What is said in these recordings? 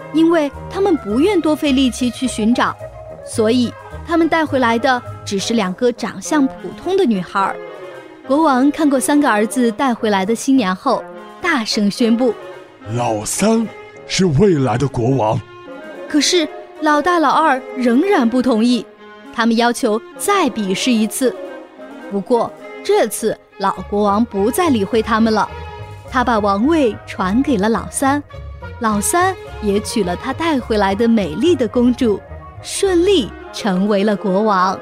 因为他们不愿多费力气去寻找，所以他们带回来的只是2个长相普通的女孩。国王看过3个儿子带回来的新娘后，大声宣布： 老三是未来的国王。 可是老大老二仍然不同意，他们要求再比试一次。不过这次老国王不再理会他们了，他把王位传给了老三，老三也娶了他带回来的美丽的公主，顺利成为了国王。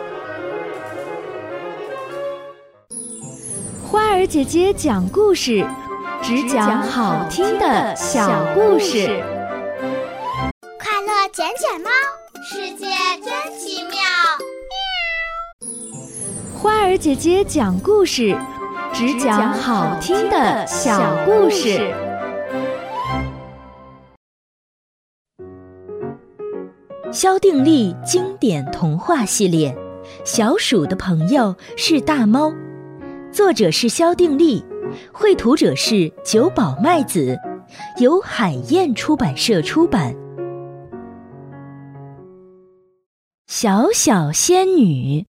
花儿姐姐讲故事，只讲好听的小故事。 快乐捡捡猫，世界真奇妙。 花儿姐姐讲故事，只讲好听的小故事。 萧定力经典童话系列，小鼠的朋友是大猫，作者是萧定力，绘图者是久保麦子，由海燕出版社出版。小小仙女。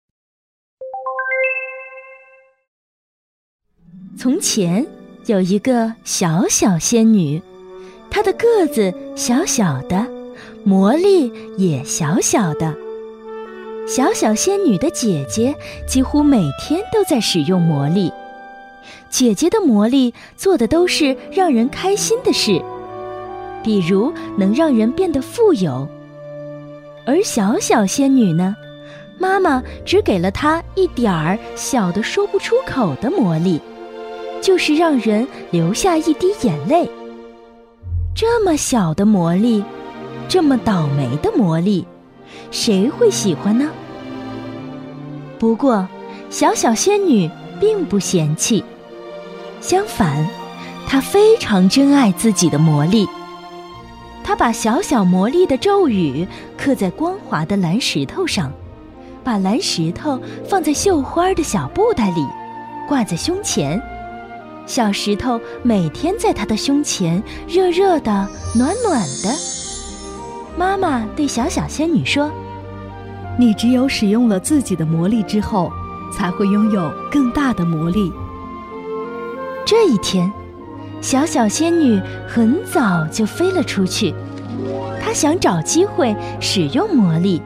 从前有一个小小仙女，她的个子小小的，魔力也小小的。小小仙女的姐姐几乎每天都在使用魔力，姐姐的魔力做的都是让人开心的事，比如能让人变得富有。而小小仙女呢，妈妈只给了她一点儿小的说不出口的魔力，就是让人流下一滴眼泪。这么小的魔力，这么倒霉的魔力，谁会喜欢呢？不过小小仙女并不嫌弃，相反，她非常珍爱自己的魔力。她把小小魔力的咒语刻在光滑的蓝石头上，把蓝石头放在绣花的小布袋里，挂在胸前。小石头每天在她的胸前热热的，暖暖的。妈妈对小小仙女说： 你只有使用了自己的魔力之后，才会拥有更大的魔力。 这一天，小小仙女很早就飞了出去，她想找机会使用魔力。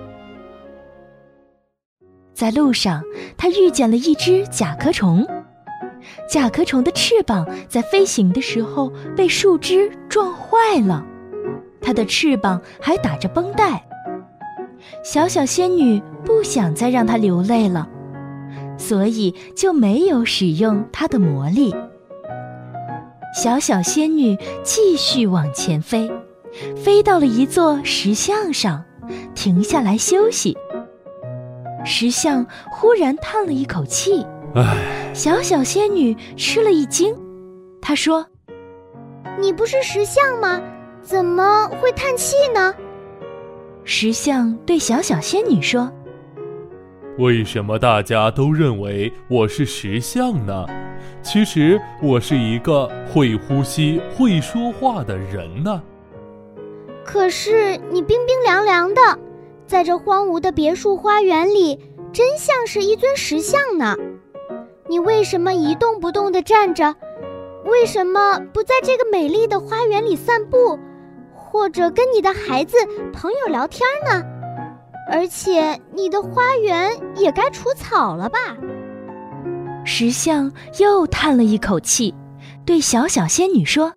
在路上，她遇见了一只甲壳虫。甲壳虫的翅膀在飞行的时候被树枝撞坏了，它的翅膀还打着绷带。小小仙女不想再让它流泪了，所以就没有使用她的魔力。小小仙女继续往前飞，飞到了一座石像上，停下来休息。石像忽然叹了一口气，小小仙女吃了一惊，她说： 你不是石像吗？怎么会叹气呢？ 石像对小小仙女说： 为什么大家都认为我是石像呢？其实我是一个会呼吸、会说话的人呢。 可是你冰冰凉凉的，在这荒芜的别墅花园里，真像是一尊石像呢。你为什么一动不动地站着？为什么不在这个美丽的花园里散步，或者跟你的孩子、朋友聊天呢？而且你的花园也该除草了吧？ 石像又叹了一口气，对小小仙女说：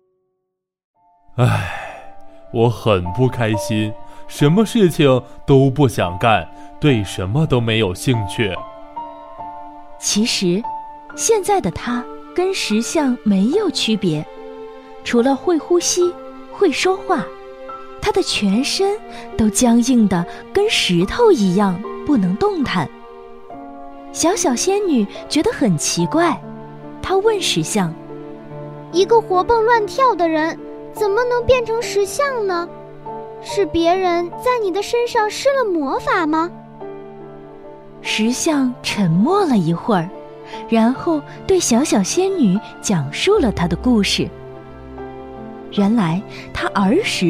我很不开心，什么事情都不想干，对什么都没有兴趣。 其实现在的她跟石像没有区别，除了会呼吸、会说话，她的全身都僵硬的跟石头一样，不能动弹。小小仙女觉得很奇怪，她问石像： 一个活蹦乱跳的人怎么能变成石像呢？是别人在你的身上施了魔法吗？ 石像沉默了一会儿，然后对小小仙女讲述了她的故事。原来她儿时